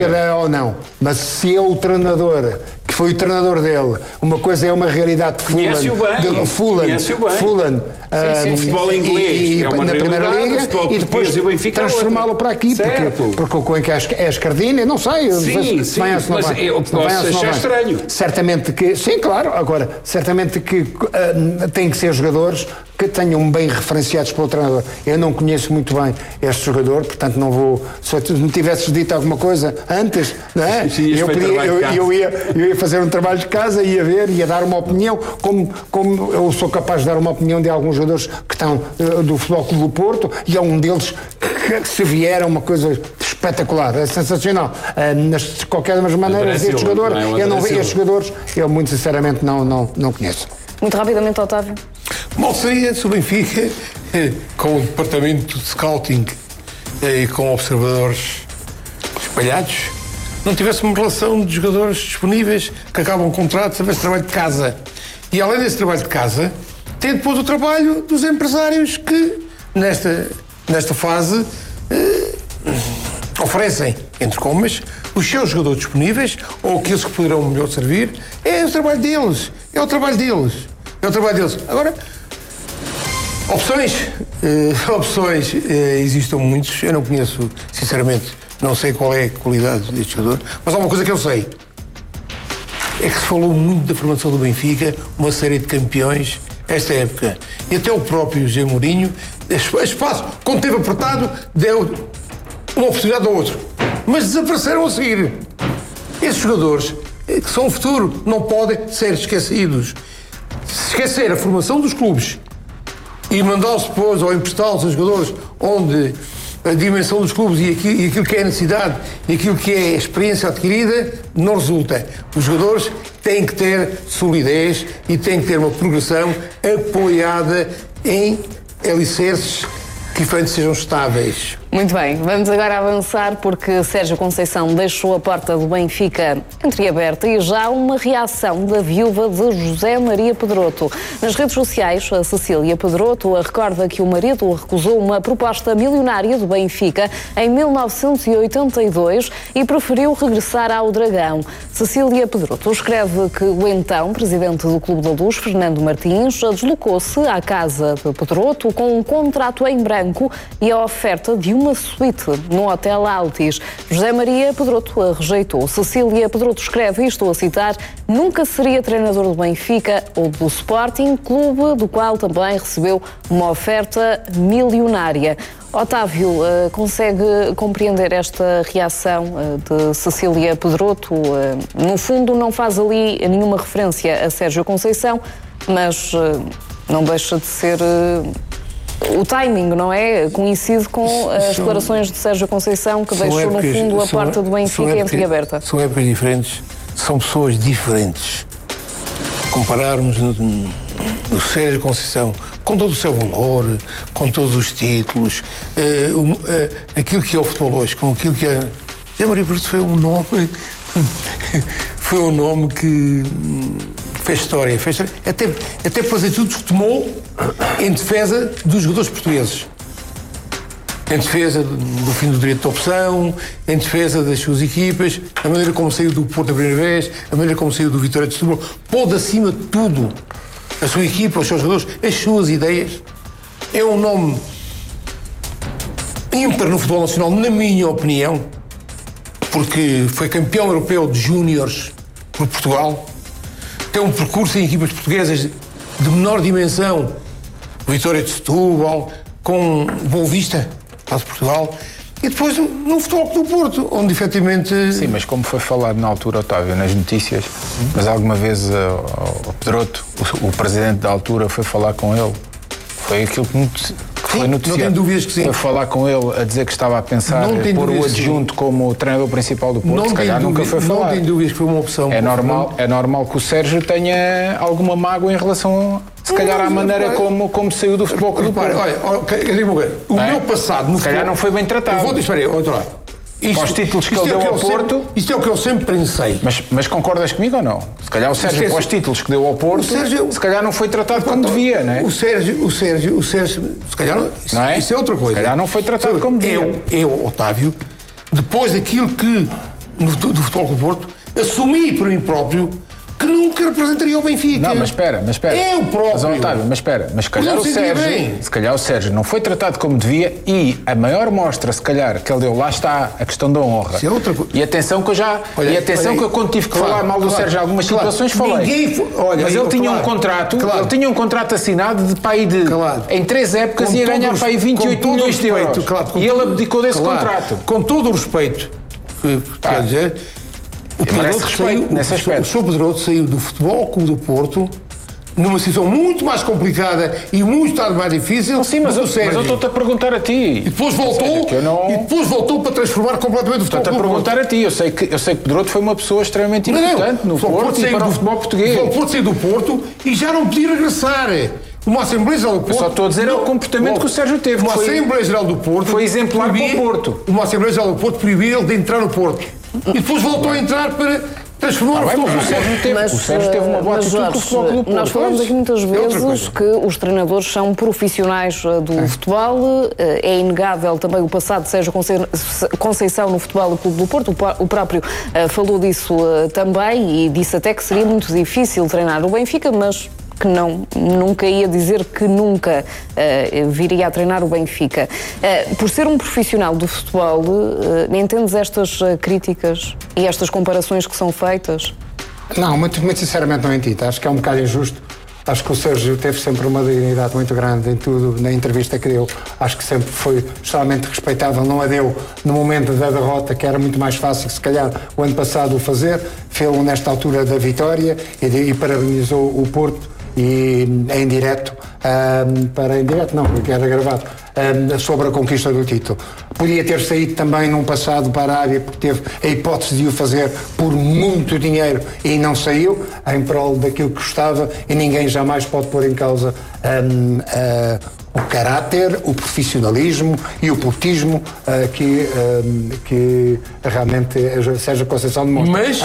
ou não, mas se é o treinador, que foi o treinador dele, uma coisa é uma realidade de Fulham, futebol inglês na Primeira Liga, e depois transformá-lo para aqui, porque o Cuenca é escardinha, não sei, mas eu posso achar estranho. Certamente que, sim, claro, agora, certamente que tem que ser jogadores que tenham bem referenciados pelo treinador. Eu não conheço muito bem este jogador, portanto não vou... Se tu me tivesses dito alguma coisa antes, não é? Eu ia fazer um trabalho de casa, ia ver, ia dar uma opinião, como eu sou capaz de dar uma opinião de alguns jogadores que estão do Futebol Clube do Porto, e é um deles que se vier uma coisa espetacular, é sensacional. De qualquer das maneiras, estes jogadores, eu muito sinceramente não conheço. Muito rapidamente, Otávio. Mal seria se o Benfica, com o departamento de scouting e com observadores espalhados, não tivesse uma relação de jogadores disponíveis que acabam o contrato, tivesse trabalho de casa. E além desse trabalho de casa, tem depois o trabalho dos empresários que, nesta fase, oferecem, entre comas, os seus jogadores disponíveis, ou aqueles que poderão melhor servir. É o trabalho deles. Agora, opções existem muitos. Eu não conheço, sinceramente, não sei qual é a qualidade deste jogador, mas há uma coisa que eu sei. É que se falou muito da formação do Benfica, uma série de campeões, esta época. E até o próprio José Mourinho, espaço, quando teve apertado, deu uma oportunidade ao outro. Mas desapareceram a seguir. Esses jogadores, que são o futuro, não podem ser esquecidos. Se esquecer a formação dos clubes e mandá-los depois ou emprestá-los a jogadores onde a dimensão dos clubes e aquilo que é a necessidade e aquilo que é a experiência adquirida não resulta. Os jogadores têm que ter solidez e têm que ter uma progressão apoiada em alicerces que efetivamente sejam estáveis. Muito bem, vamos agora avançar porque Sérgio Conceição deixou a porta do Benfica entreaberta e já há uma reação da viúva de José Maria Pedroto. Nas redes sociais, a Cecília Pedroto recorda que o marido recusou uma proposta milionária do Benfica em 1982 e preferiu regressar ao Dragão. Cecília Pedroto escreve que o então presidente do Clube da Luz, Fernando Martins, deslocou-se à casa de Pedroto com um contrato em branco e a oferta de uma suíte no Hotel Altis. José Maria Pedroto a rejeitou. Cecília Pedroto escreve, e estou a citar, nunca seria treinador do Benfica ou do Sporting, clube do qual também recebeu uma oferta milionária. Otávio, consegue compreender esta reação de Cecília Pedroto? No fundo, não faz ali nenhuma referência a Sérgio Conceição, mas não deixa de ser... O timing, não é? Coincide com as declarações de Sérgio Conceição, que deixou, no fundo, a porta do Benfica entreaberta. São épocas diferentes, são pessoas diferentes. Compararmos no Sérgio Conceição, com todo o seu valor, com todos os títulos, aquilo que é o futebol hoje, com aquilo que é... José Maria Pedroto foi um nome que fez história, até por atitudes que tomou em defesa dos jogadores portugueses, em defesa do fim do direito de opção, em defesa das suas equipas, a maneira como saiu do Porto a primeira vez, a maneira como saiu do Vitória de Setúbal, pôde acima de tudo a sua equipa, os seus jogadores, as suas ideias. É um nome ímpar no futebol nacional, na minha opinião, porque foi campeão europeu de júniores por Portugal, tem um percurso em equipas portuguesas de menor dimensão, Vitória de Setúbal, com Boa Vista, lá de Portugal, e depois no Futebol Clube do Porto, onde efetivamente... Sim, mas como foi falado na altura, Otávio, nas notícias, mas alguma vez o Pedroto, o presidente da altura, foi falar com ele, foi aquilo que foi noticiado. Não tenho dúvidas que sim. Foi falar com ele a dizer que estava a pensar pôr o adjunto como treinador principal do Porto, se calhar nunca foi falar. Não tenho dúvidas que foi uma opção. É normal que o Sérgio tenha alguma mágoa em relação, se calhar, à maneira como saiu do Futebol Clube do Porto. Olha, o meu passado no futebol... Se calhar não foi bem tratado. Espera aí, outro lado. Com os títulos que ele deu ao Porto... Isto é o que eu sempre pensei. Mas concordas comigo ou não? Se calhar o Sérgio, com os títulos que deu ao Porto, se calhar não foi tratado como devia, não é? O Sérgio, se calhar não é? Isso é outra coisa. Se calhar não foi tratado como devia. Eu, Otávio, depois daquilo que do Futebol do Porto, assumi para mim próprio que nunca representaria o Benfica. Não, mas espera. É o próprio. Mas, Otávio, se calhar o Sérgio não foi tratado como devia e a maior mostra, se calhar, que ele deu, lá está a questão da honra. Isso é outra coisa. E atenção que eu quando tive que falar mal do Sérgio em algumas situações, falei. Mas ele tinha um contrato assinado de pai de em 3 épocas ia ganhar para aí 28 milhões de euros. E ele abdicou desse contrato. Com todo o respeito, quer dizer... O Sr. Pedroto saiu do Futebol Clube do Porto numa situação muito mais complicada e muito mais difícil. Sim, mas eu estou-te a perguntar a ti. E depois voltou para transformar completamente o Futebol Clube do Porto. Estou-te a perguntar a ti. Eu sei que Pedroto foi uma pessoa extremamente importante no Porto e para o futebol português. O Porto saiu do Porto e já não podia regressar. Uma Assembleia Geral do Porto... Eu só estou a dizer o comportamento que o Sérgio teve. Uma Assembleia Geral do Porto... Foi exemplar para o Porto. Uma Assembleia Geral do Porto proibiu ele de entrar no Porto. E depois voltou a entrar para transformar o futebol. O Sérgio teve uma boa atitude com o Futebol Clube do Porto. Nós falamos aqui muitas vezes que os treinadores são profissionais do futebol. É inegável também o passado de Sérgio Conceição no Futebol Clube do Porto. O próprio falou disso também e disse até que seria muito difícil treinar o Benfica, mas... que nunca ia dizer que nunca viria a treinar o Benfica. Por ser um profissional do futebol, entendes estas críticas e estas comparações que são feitas? Não, muito sinceramente não entendo. Acho que é um bocado injusto. Acho que o Sérgio teve sempre uma dignidade muito grande em tudo, na entrevista que deu. Acho que sempre foi extremamente respeitável. Não a deu no momento da derrota, que era muito mais fácil, se calhar, o ano passado o fazer. Fê-lo nesta altura da vitória e parabenizou o Porto. E em direto, porque era gravado, sobre a conquista do título. Podia ter saído também num passado para a Arábia, porque teve a hipótese de o fazer por muito dinheiro e não saiu, em prol daquilo que gostava, e ninguém jamais pode pôr em causa o caráter, o profissionalismo e o portismo que realmente Sérgio Conceição demonstra. Mas...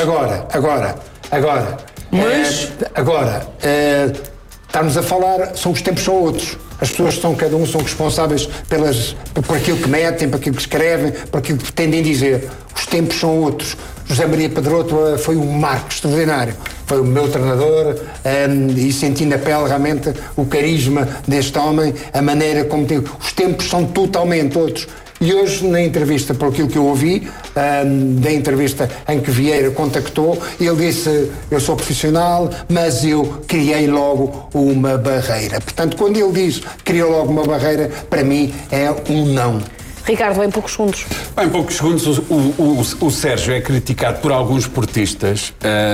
Agora, estamos a falar, os tempos são outros. As pessoas cada um são responsáveis por aquilo que metem, por aquilo que escrevem, por aquilo que pretendem dizer. Os tempos são outros. José Maria Pedroto foi um marco extraordinário. Foi o meu treinador e senti na pele realmente o carisma deste homem, a maneira como tem. Os tempos são totalmente outros. E hoje, na entrevista, por aquilo que eu ouvi, da entrevista em que Vieira contactou, ele disse: eu sou profissional, mas eu criei logo uma barreira. Portanto, quando ele diz criou logo uma barreira, para mim é um não. Ricardo, em poucos segundos. Em poucos segundos, o Sérgio é criticado por alguns esportistas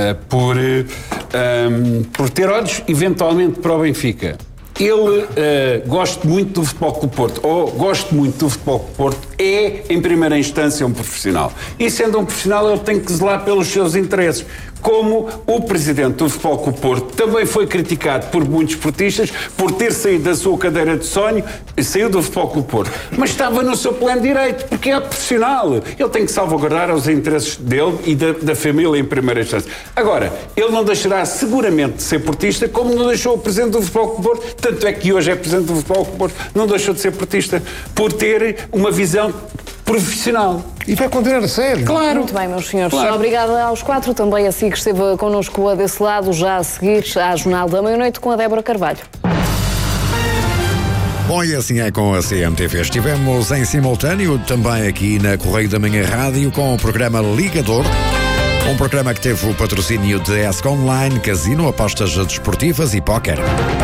por ter olhos, eventualmente, para o Benfica. Ele gosta muito do Futebol Clube do Porto, ou gosto muito do Futebol Clube do Porto, é, em primeira instância, um profissional. E sendo um profissional, ele tem que zelar pelos seus interesses. Como o presidente do Futebol Clube do Porto também foi criticado por muitos esportistas por ter saído da sua cadeira de sonho, saiu do Futebol Clube do Porto, mas estava no seu plano direito, porque é profissional. Ele tem que salvaguardar os interesses dele e da família em primeira instância. Agora, ele não deixará seguramente de ser portista, como não deixou o presidente do Futebol Clube do Porto, tanto é que hoje é presidente do Futebol Clube do Porto, não deixou de ser portista, por ter uma visão profissional. E vai continuar a ser. Claro. Muito bem, meus senhores. Claro. Obrigada aos 4. Também a si que esteve connosco desse lado, já a seguir à Jornal da Meia-Noite com a Débora Carvalho. Bom, e assim é com a CMTV. Estivemos em simultâneo também aqui na Correio da Manhã Rádio com o programa Ligador. Um programa que teve o patrocínio de ESC Online, Casino, apostas desportivas e póquer.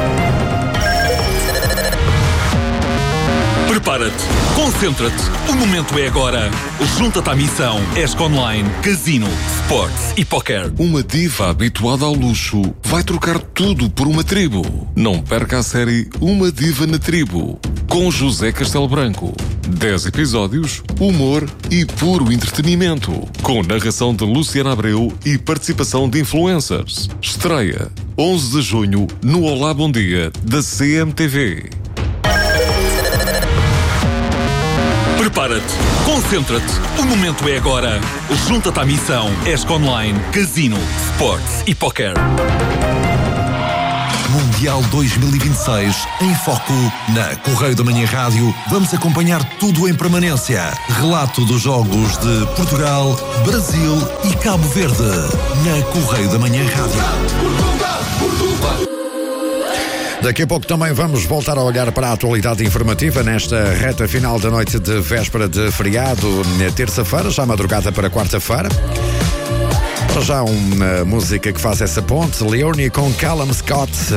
Prepara-te, concentra-te, o momento é agora. Junta-te à missão ESC Online, Casino, Sports e Póquer. Uma diva habituada ao luxo vai trocar tudo por uma tribo. Não perca a série Uma Diva na Tribo, com José Castelo Branco. 10 episódios, humor e puro entretenimento, com narração de Luciana Abreu e participação de influencers. Estreia 11 de junho no Olá Bom Dia da CMTV. Prepara-te, concentra-te, o momento é agora. Junta-te à missão ESC Online, Casino, Sports e Póquer. Mundial 2026 em foco. Na Correio da Manhã Rádio vamos acompanhar tudo em permanência. Relato dos jogos de Portugal, Brasil e Cabo Verde. Na Correio da Manhã Rádio. Daqui a pouco também vamos voltar a olhar para a atualidade informativa nesta reta final da noite de véspera de feriado, terça-feira, já madrugada para quarta-feira. Para já uma música que faz essa ponte, Leone com Callum Scott,